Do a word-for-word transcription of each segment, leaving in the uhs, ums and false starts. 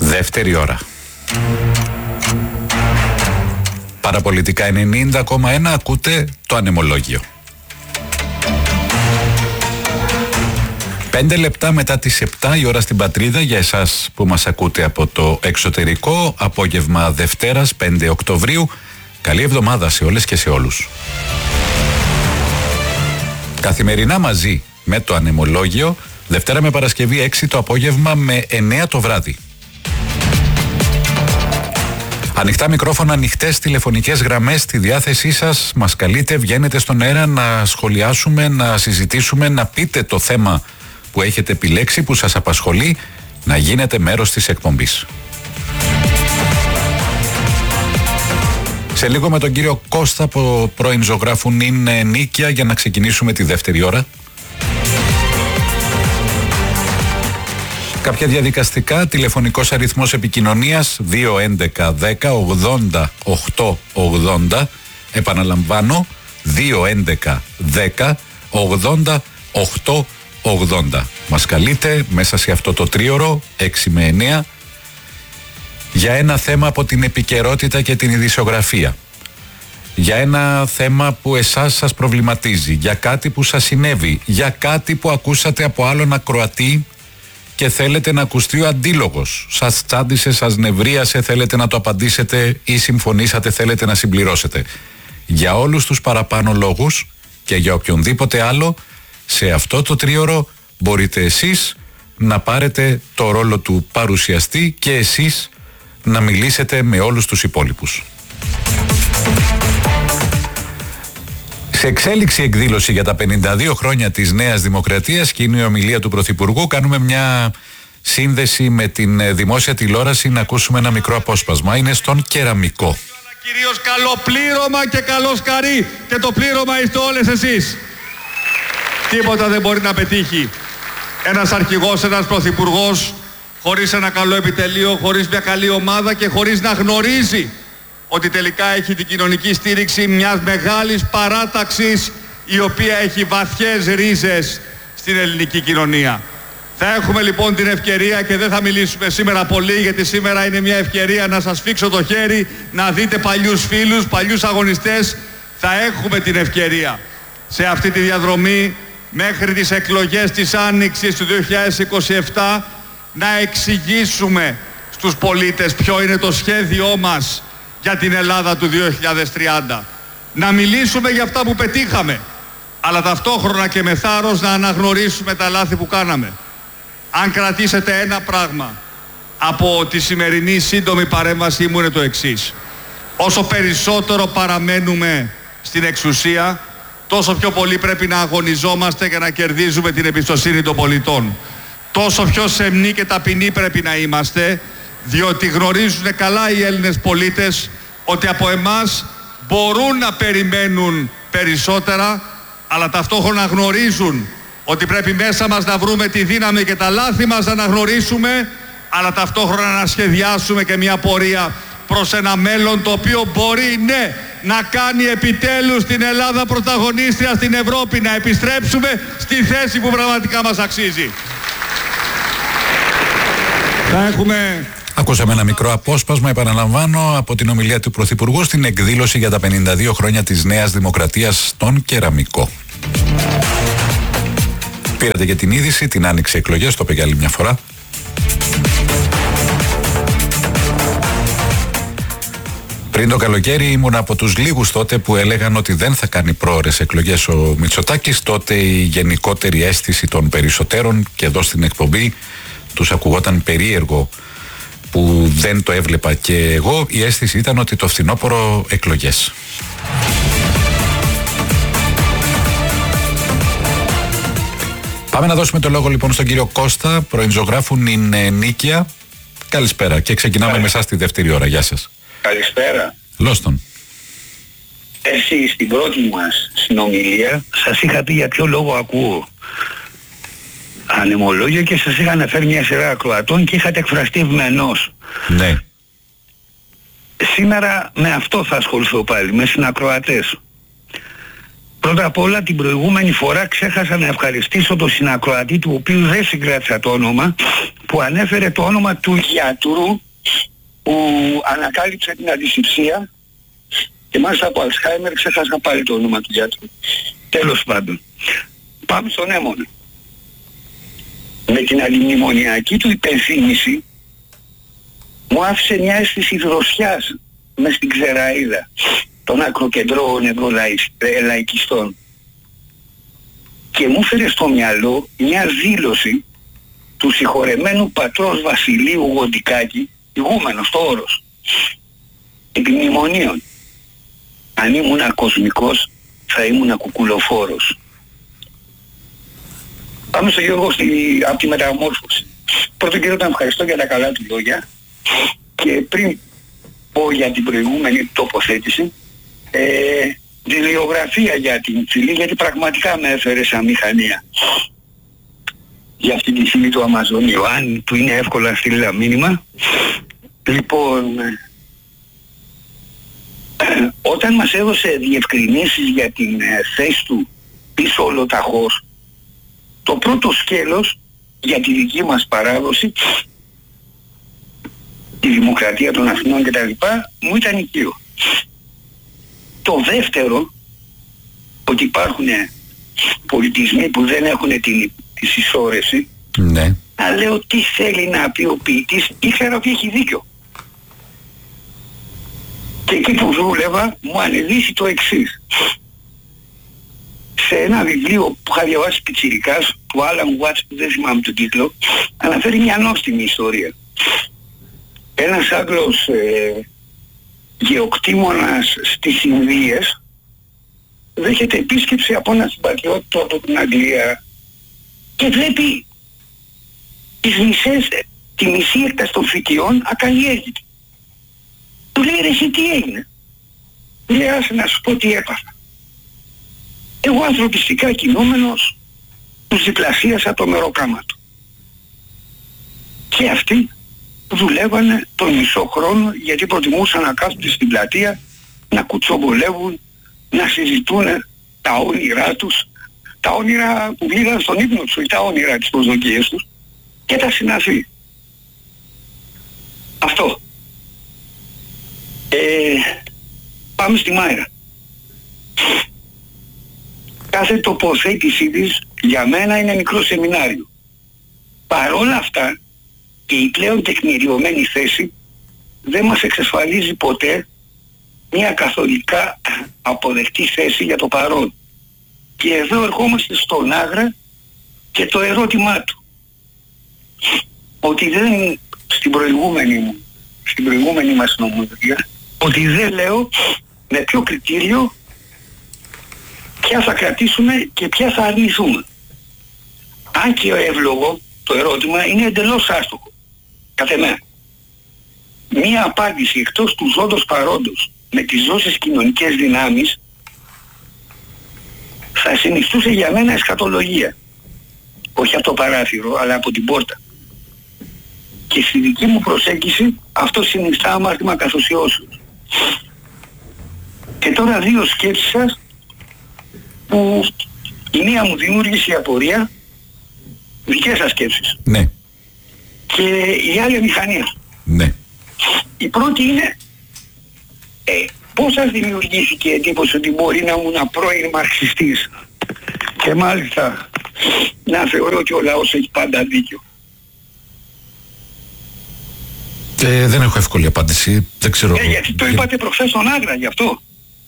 Δεύτερη ώρα. Παραπολιτικά ενενήντα κόμμα ένα, ακούτε το ανεμολόγιο. Πέντε λεπτά μετά τις επτά η ώρα στην πατρίδα για εσάς που μας ακούτε από το εξωτερικό. Απόγευμα Δευτέρας πέντε Οκτωβρίου. Καλή εβδομάδα σε όλες και σε όλους. Καθημερινά μαζί με το ανεμολόγιο, Δευτέρα με Παρασκευή έξι το απόγευμα με εννέα το βράδυ. Ανοιχτά μικρόφωνα, ανοιχτές τηλεφωνικές γραμμές στη διάθεσή σας. Μας καλείτε, βγαίνετε στον αέρα να σχολιάσουμε, να συζητήσουμε, να πείτε το θέμα που έχετε επιλέξει, που σας απασχολεί, να γίνετε μέρος της εκπομπής. Σε λίγο με τον κύριο Κώστα από πρώην ζωγράφου Νιν Νίκαια για να ξεκινήσουμε τη δεύτερη ώρα. Κάποια διαδικαστικά, τηλεφωνικός αριθμός επικοινωνίας δύο έντεκα δέκα ογδόντα οκτώ ογδόντα, επαναλαμβάνω δύο έντεκα δέκα ογδόντα οκτώ ογδόντα. Μας καλείτε μέσα σε αυτό το τρίωρο έξι με εννέα για ένα θέμα από την επικαιρότητα και την ειδησιογραφία, για ένα θέμα που εσάς σας προβληματίζει, για κάτι που σας συνέβη, για κάτι που ακούσατε από άλλον ακροατή και θέλετε να ακουστεί ο αντίλογος. Σας τσάντισε, σας νευρίασε, θέλετε να το απαντήσετε ή συμφωνήσατε, θέλετε να συμπληρώσετε. Για όλους τους παραπάνω λόγους και για οποιονδήποτε άλλο, σε αυτό το τρίωρο μπορείτε εσείς να πάρετε το ρόλο του παρουσιαστή και εσείς να μιλήσετε με όλους τους υπόλοιπους. Σε εξέλιξη εκδήλωση για τα πενήντα δύο χρόνια της Νέας Δημοκρατίας και είναι η ομιλία του Πρωθυπουργού. Κάνουμε μια σύνδεση με την δημόσια τηλεόραση να ακούσουμε ένα μικρό απόσπασμα. Είναι στον Κεραμικό. Κυρίως καλό πλήρωμα και καλό σκαρί, και το πλήρωμα είστε όλες εσείς. Τίποτα δεν μπορεί να πετύχει ένας αρχηγός, ένας πρωθυπουργός χωρίς ένα καλό επιτελείο, χωρίς μια καλή ομάδα και χωρίς να γνωρίζει ότι τελικά έχει την κοινωνική στήριξη μιας μεγάλης παράταξης η οποία έχει βαθιές ρίζες στην ελληνική κοινωνία. Θα έχουμε λοιπόν την ευκαιρία, και δεν θα μιλήσουμε σήμερα πολύ γιατί σήμερα είναι μια ευκαιρία να σας φίξω το χέρι, να δείτε παλιούς φίλους, παλιούς αγωνιστές. Θα έχουμε την ευκαιρία σε αυτή τη διαδρομή μέχρι τις εκλογές της Άνοιξης του δύο χιλιάδες είκοσι επτά να εξηγήσουμε στους πολίτες ποιο είναι το σχέδιό μας για την Ελλάδα του δύο χιλιάδες τριάντα. Να μιλήσουμε για αυτά που πετύχαμε, αλλά ταυτόχρονα και με θάρρος να αναγνωρίσουμε τα λάθη που κάναμε. Αν κρατήσετε ένα πράγμα από τη σημερινή σύντομη παρέμβασή μου είναι το εξής. Όσο περισσότερο παραμένουμε στην εξουσία, τόσο πιο πολύ πρέπει να αγωνιζόμαστε για να κερδίζουμε την εμπιστοσύνη των πολιτών. Τόσο πιο σεμνοί και ταπεινοί πρέπει να είμαστε, διότι γνωρίζουν καλά οι Έλληνες πολίτες ότι από εμάς μπορούν να περιμένουν περισσότερα, αλλά ταυτόχρονα γνωρίζουν ότι πρέπει μέσα μας να βρούμε τη δύναμη και τα λάθη μας να αναγνωρίσουμε, αλλά ταυτόχρονα να σχεδιάσουμε και μια πορεία προς ένα μέλλον το οποίο μπορεί, ναι, να κάνει επιτέλους την Ελλάδα πρωταγωνίστρια στην Ευρώπη, να επιστρέψουμε στη θέση που πραγματικά μας αξίζει. Θα έχουμε... Ακούσαμε ένα μικρό απόσπασμα, επαναλαμβάνω, από την ομιλία του Πρωθυπουργού στην εκδήλωση για τα πενήντα δύο χρόνια της Νέας Δημοκρατίας στον Κεραμικό. Πήρατε και την είδηση, την άνοιξε εκλογές, το είπε για άλλη μια φορά. Πριν το καλοκαίρι ήμουν από τους λίγους τότε που έλεγαν ότι δεν θα κάνει πρόωρες εκλογές ο Μητσοτάκης. Τότε η γενικότερη αίσθηση των περισσότερων, και εδώ στην εκπομπή τους ακουγόταν περίεργο που δεν το έβλεπα και εγώ, η αίσθηση ήταν ότι το φθινόπωρο εκλογές. Πάμε να δώσουμε το λόγο λοιπόν στον κύριο Κώστα, πρώην ζωγράφου Νιν Νίκαια. Καλησπέρα και ξεκινάμε με εσάς τη δεύτερη ώρα. Γεια σας. Καλησπέρα. Λόστον. Εσύ στην πρώτη μας συνομιλία σας είχα πει για ποιο λόγο ακούω ανεμολόγιο και σας είχα αναφέρει μια σειρά ακροατών και είχατε εκφραστεί ευμενώς. Ναι. Σήμερα με αυτό θα ασχοληθώ πάλι, με συνακροατές. Πρώτα απ' όλα την προηγούμενη φορά ξέχασα να ευχαριστήσω τον συνακροατή του οποίου δεν συγκράτησα το όνομα, που ανέφερε το όνομα του γιατρού που ανακάλυψε την αντισηψία και μάλιστα από Αλσχάιμερ ξέχασα πάλι το όνομα του γιατρού. Τέλος πάντων, πάμε στον Έμονα. Με την αντιμνημονιακή του υπενθύμηση μου άφησε μια αίσθηση δροσιάς μες στην ξεραΐδα των ακροκεντρών ευρωλαϊκιστών και μου έφερε στο μυαλό μια δήλωση του συγχωρεμένου πατρός Βασιλείου Γοντικάκη, ηγούμενος στο Όρος, επιμνημονίων. Αν ήμουνα κοσμικός θα ήμουνα κουκουλοφόρος. Πάμε στο Γιώργο στη, από τη μεταμόρφωση. Πρώτον κύριο, τον ευχαριστώ για τα καλά του λόγια και πριν πω για την προηγούμενη τοποθέτηση, ε, βιβλιογραφία για την Τσιλή, γιατί πραγματικά με έφερε σαν μηχανία για αυτή τη φυλή του Αμαζονίου, αν του είναι εύκολο να στείλει ένα μήνυμα. Λοιπόν, ε, όταν μας έδωσε διευκρινήσεις για την ε, θέση του πίσω ολοταχώς, το πρώτο σκέλος για τη δική μας παράδοση, τη δημοκρατία των Αθηνών κτλ, μου ήταν οικείο. Το δεύτερο, ότι υπάρχουν πολιτισμοί που δεν έχουν την, τη συσσόρευση, ναι. να λέω τι θέλει να πει ο ποιητής, ήξερα ότι έχει δίκιο. Και εκεί που δούλευα μου ανεβήσει το εξής. Σε ένα βιβλίο που είχα διαβάσει πιτσιρικάς, του Alan Watts, που δεν θυμάμαι τον τίτλο, αναφέρει μια νόστιμη ιστορία. Ένας Άγγλος ε, γεωκτήμονας στις Ινδίες δέχεται επίσκεψη από ένα συμπατριώτο από την Αγγλία και βλέπει τις μισές, τη μισή έκταση των φυτιών ακαλλιέργητη. Του λέει, ρε εσύ τι έγινε? Του λέει, άσε να σου πω τι έπαθα. Εγώ ανθρωπιστικά κινούμενος τους διπλασίασα το μεροκάμα του. Και αυτοί δουλεύανε τον μισό χρόνο γιατί προτιμούσαν να κάθονται στην πλατεία, να κουτσομπολεύουν, να συζητούν τα όνειρά τους, τα όνειρα που βγήκαν στον ύπνο τους, τα όνειρα της προσδοκίες τους και τα συναφή. Αυτό. Ε, πάμε στη Μάιρα. Κάθε τοποθέτησή της για μένα είναι μικρό σεμινάριο. Παρόλα αυτά και η πλέον τεκμηριωμένη θέση δεν μας εξασφαλίζει ποτέ μια καθολικά αποδεκτή θέση για το παρόν. Και εδώ ερχόμαστε στον Άγρα και το ερώτημά του. Ότι δεν στην προηγούμενη μου, στην προηγούμενη μας νομολογία, ότι δεν λέω με ποιο κριτήριο ποια θα κρατήσουμε και ποια θα αρνηθούμε. Αν και εύλογο το ερώτημα είναι εντελώς άστοχο. Κατ' εμέ. Μία απάντηση εκτός του ζώντος παρόντος με τις ζώσες κοινωνικές δυνάμεις θα συνιστούσε για μένα εσχατολογία. Όχι από το παράθυρο, αλλά από την πόρτα. Και στη δική μου προσέγγιση αυτό συνιστά αμάρτημα καθοσιώσεως. Και τώρα δύο σκέψεις σας που η μία μου δημιούργησε απορία, δικές σας σκέψεις. Ναι. Και η άλλη μηχανία. Ναι. Η πρώτη είναι ε, πώς σας δημιουργήθηκε η εντύπωση ότι μπορεί να ήμουν πρώην μαρξιστής και μάλιστα να θεωρώ ότι ο λαός έχει πάντα δίκιο. Ε, δεν έχω εύκολη απάντηση. Δεν ξέρω. Ε, γιατί το είπατε προχθές στον Άγρα, γι' αυτό.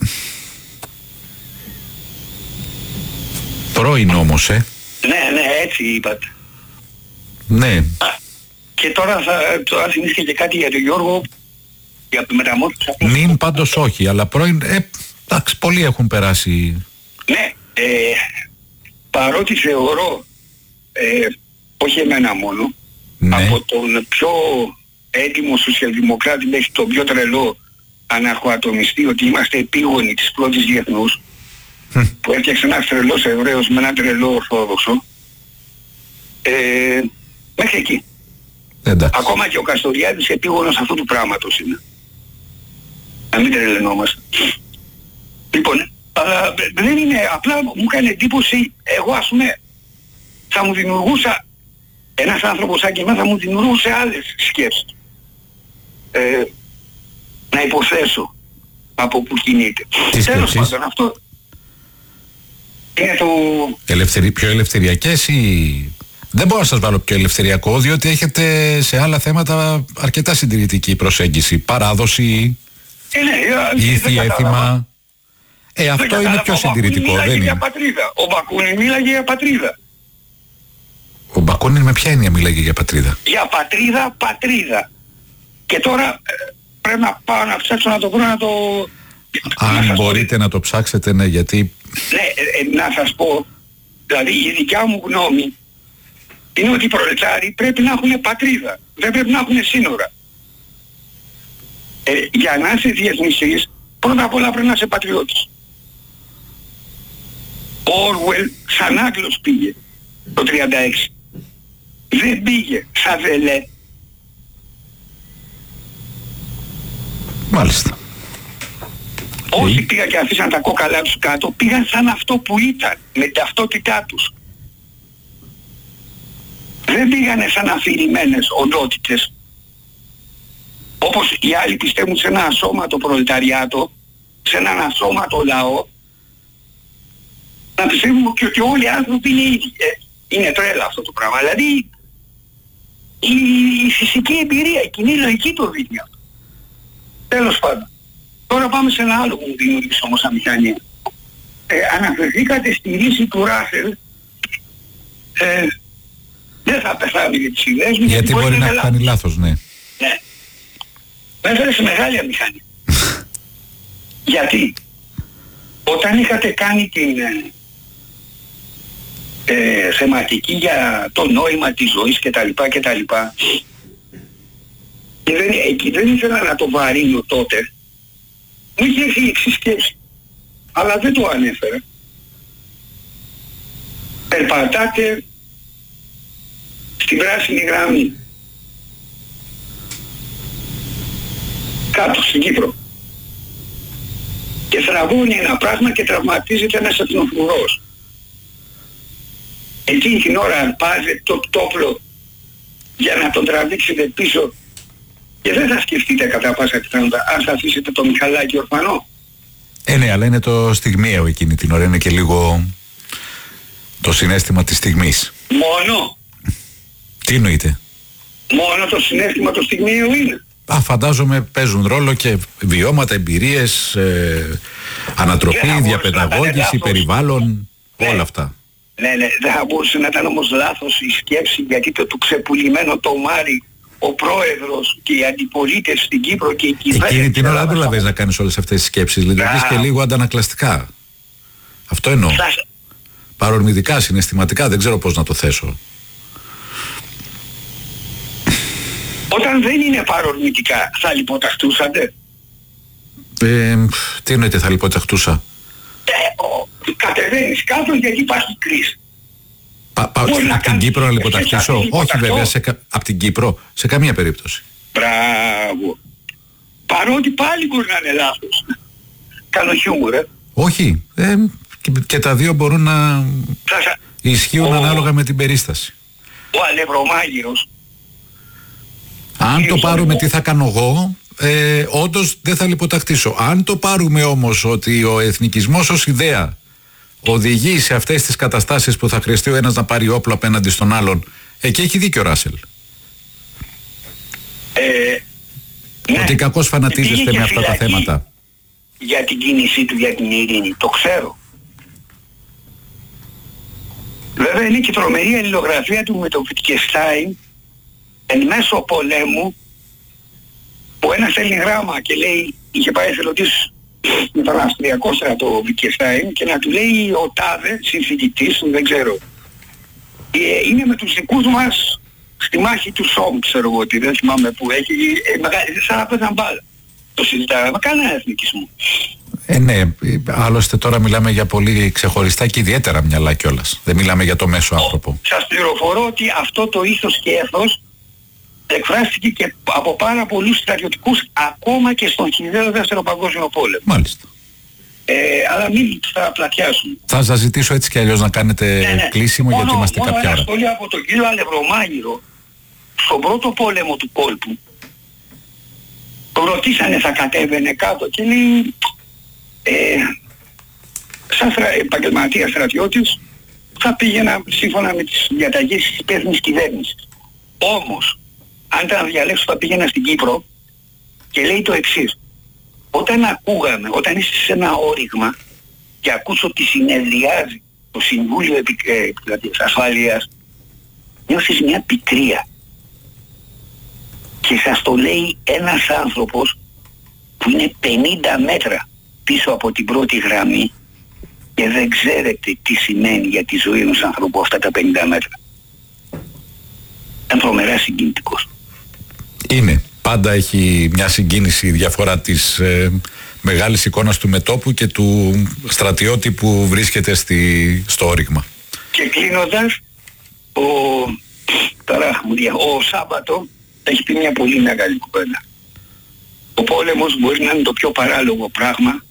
Πρώην όμως, ε. Ναι, ναι, έτσι είπατε. Ναι. Και τώρα θα τώρα θυμήθηκε και κάτι για τον Γιώργο, για τη μεταμόρφωση. Νυν πάντως όχι, αλλά πρώην, ε, εντάξει, πολλοί έχουν περάσει. Ναι, ε, παρότι θεωρώ, ε, όχι εμένα μόνο, Ναι. από τον πιο έτοιμο σοσιαλδημοκράτη μέχρι τον πιο τρελό αναρχοατομιστή, ότι είμαστε επίγονοι της πρώτης διεθνούς, Hm. που έφτιαξε ένας τρελός Εβραίος με έναν τρελό Ορθόδοξο, ε, μέχρι εκεί. Εντάξει. Ακόμα και ο Καστοριάδης επίγονος αυτού του πράγματος είναι. Να μην τρελαινόμαστε. Λοιπόν, Αλλά δεν είναι, απλά μου έκανε εντύπωση, εγώ ας πούμε θα μου δημιουργούσα, ένας άνθρωπος σαν και εμένα θα μου δημιουργούσε άλλες σκέψεις. Ε, να υποθέσω από που κινείται. Τέλος πάντων, αυτό είναι το... Ελευθερι... Πιο ελευθεριακές ή... Δεν μπορώ να σας βάλω πιο ελευθεριακό, διότι έχετε σε άλλα θέματα αρκετά συντηρητική προσέγγιση. Παράδοση, ε, ναι, ήθη, έθιμα. Ε, αυτό δεν είναι πιο συντηρητικό, δεν είναι. Για πατρίδα. Ο Μπακούνιν μίλαγε για πατρίδα. Ο Μπακούνιν με ποια έννοια μίλαγε για πατρίδα? Για πατρίδα, πατρίδα. Και τώρα ε, πρέπει να πάω να ψάξω να το βρω να το... Αν να μπορείτε πω... να το ψάξετε, ναι, γιατί... Ναι, ε, ε, να σας πω, δηλαδή η δικιά μου γνώμη είναι ότι οι προλετάροι πρέπει να έχουν πατρίδα. Δεν πρέπει να έχουν σύνορα. Ε, για να είσαι διεθνιστής, πρώτα απ' όλα πρέπει να είσαι πατριώτης. Ο Όργουελ σαν Άγγλος πήγε το τριάντα έξι. Δεν πήγε σαν Βελέ. Μάλιστα. Όσοι ε... πήγαν και αφήσαν τα κόκαλά τους κάτω, πήγαν σαν αυτό που ήταν, με ταυτότητά τους. Δεν πήγανε σαν αφηρημένες οντότητες. Όπως οι άλλοι πιστεύουν σε ένα ασώματο προλεταριάτο, σε έναν ασώματο λαό, να πιστεύουν και ότι όλοι οι άνθρωποι είναι ίδιοι. Ε, είναι τρέλα αυτό το πράγμα. Δηλαδή η, η φυσική εμπειρία, η κοινή λογική το δείχνει αυτό. Τέλος πάντων. Τώρα πάμε σε ένα άλλο που μου δημιουργήσε όμως αμηχανία. Ε, αναφερθήκατε στη ρίση του Ράσελ. Ε, δεν θα πεθάνει για τις ιδέες μου. Γιατί, γιατί μπορεί να κάνει λάθος, ναι. Ναι. Με έφερε σε μεγάλη αμηχανία. Γιατί όταν είχατε κάνει την ε, θεματική για το νόημα της ζωής κτλ. κτλ και δεν, εκεί δεν ήθελα να το βαρύνω τότε, μου είχε έρθει η εξής σκέψη, αλλά δεν το ανέφερα. Περπατάτε στην πράσινη γραμμή κάτω στην Κύπρο και θραβώνει ένα πράγμα και τραυματίζεται ένας εθνοφρουρός. Εκείνη την ώρα αρπάζετε το τόπλο για να τον τραβήξετε πίσω και δεν θα σκεφτείτε κατά πάσα πιθανότητα αν θα αφήσετε το Μιχαλάκη ορφανό. Ε, ναι, αλλά είναι το στιγμιαίο εκείνη την ώρα, είναι και λίγο το συναίσθημα της στιγμής. Μόνο. Τι εννοείτε? Μόνο το συναίσθημα το στιγμιαίο είναι. Α, φαντάζομαι παίζουν ρόλο και βιώματα, εμπειρίες, ε, ανατροφή, διαπαιδαγώγηση, περιβάλλον, ναι, όλα αυτά. Ναι, ναι, δεν θα μπορούσε να ήταν όμως λάθος η σκέψη, γιατί το του ξεπουλημένο το Μάρι, ο πρόεδρος και οι αντιπολίτες στην Κύπρο και η κυβέρνηση... Εκείνη την ώρα δεν προλαβαίνεις να κάνεις όλες αυτές τις σκέψεις, λειτουργείς και λίγο αντανακλαστικά. Αυτό εννοώ. Σας... Παρορμητικά, συναισθηματικά, δεν ξέρω πώς να το θέσω. Όταν δεν είναι παρορμητικά, θα λιποταχτούσατε? Ε, τι εννοείται θα λιποταχτούσα? Ε, ο, κατεβαίνεις κάτω γιατί υπάρχει κρίση. Πα, πα, από την Κύπρο να λιποταχτήσω? Όχι βέβαια, σε, από την Κύπρο, σε καμία περίπτωση. Μπράβο. Παρότι πάλι μπορεί να είναι λάθος. Κάνω χιούμορ, ε. Όχι. Ε, και, και τα δύο μπορούν να Σας... ισχύουν ο... ανάλογα με την περίσταση. Ο αλευρομάγειρος. Αν το πάρουμε τι θα κάνω εγώ, ε, όντως δεν θα λιποταχτήσω. Αν το πάρουμε όμως ότι ο εθνικισμός ως ιδέα οδηγεί σε αυτές τις καταστάσεις που θα χρειαστεί ο ένας να πάρει όπλο απέναντι στον άλλον, εκεί έχει δίκιο ο Ράσελ. Ε, ότι ναι, κακώς φανατίζεστε με αυτά τα θέματα. Για την κίνησή του για την ειρήνη, το ξέρω. Βέβαια είναι και τρομερή αλληλογραφία του με το Βιτκεστάιν εν μέσω πολέμου, που ένας στέλνει γράμμα και λέει, είχε πάει εθελοντής με τον Αυστριακό στρατό Βιτκεστάιν και να του λέει ο τάδε συμφοιτητής, δεν ξέρω, ε, είναι με τους δικούς μας στη μάχη του Σόμ, ξέρω εγώ ότι δεν θυμάμαι που έχει, ε, σαν να παίζαν μπάλα. Το συζητάμε, κανένα εθνικισμό. Ε, ναι, άλλωστε τώρα μιλάμε για πολύ ξεχωριστά και ιδιαίτερα μυαλά κιόλας. Δεν μιλάμε για το μέσο άνθρωπο. Σας πληροφορώ ότι αυτό το ήθος και έθος εκφράστηκε και από πάρα πολλούς στρατιωτικούς ακόμα και στον χιδαίο δεύτερο παγκόσμιο πόλεμο. Μάλιστα. Ε, Ε, αλλά μην θα πλατιάσουν. Θα σας ζητήσω έτσι κι αλλιώς να κάνετε Ναι, ναι. κλείσιμο Μόνο- γιατί είμαστε μόνο κάποια ένα ώρα. σχόλιο από τον κύριο Αλευρωμάγειρο. Στον πρώτο πόλεμο του κόλπου τον ρωτήσανε θα κατέβαινε κάτω και λέει ε, σαν στρα, επαγγελματίας στρατιώτης θα πήγαινα σύμφωνα με τις διαταγές της υπεύθυνης κυβέρνησης. Όμως αν ήταν να διαλέξω θα πήγαινα στην Κύπρο και λέει το εξής: όταν ακούγαμε, όταν είσαι σε ένα όριγμα και ακούς ότι συνεδριάζει το Συμβούλιο Επι... ε, δηλαδή, Ασφάλειας, νιώθεις μια πικρία. Και σας το λέει ένας άνθρωπος που είναι πενήντα μέτρα πίσω από την πρώτη γραμμή και δεν ξέρετε τι σημαίνει για τη ζωή ενός ανθρώπου αυτά τα πενήντα μέτρα. Είναι τρομερά συγκινητικός. Είναι. Πάντα έχει μια συγκίνηση η διαφορά της ε, μεγάλης εικόνας του μετώπου και του στρατιώτη που βρίσκεται στη, στο όριγμα. Και κλείνοντας, ο, τώρα, μου δια- ο Σάββατο έχει πει μια πολύ μεγάλη κουβέντα. Ο πόλεμος μπορεί να είναι το πιο παράλογο πράγμα,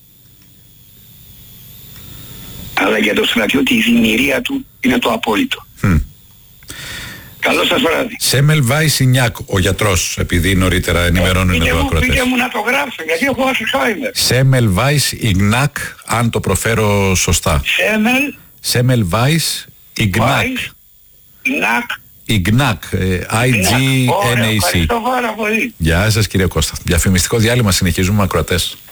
αλλά για τον στρατιώτη η δημιουργία του είναι το απόλυτο. Mm. Καλό σας βράδυ. Σέμελ Βάις Ινιάκ, ο γιατρός, επειδή νωρίτερα ενημερώνουν πείτε, εδώ μου, ακροατές. πείτε μου να το γράψω, γιατί έχω Αλτσχάιμερ. Σέμελ Βάις Ιγνάκ, αν το προφέρω σωστά. Σέμελ, Σέμελ Βάις Ιγνάκ. Βάις, Νακ, Ιγνάκ, I G N A C. Ωραία, ευχαριστώ πάρα πολύ. Γεια σας κύριε Κώστα. Διαφημιστικό διάλειμμα, συνεχίζουμε ακροατές.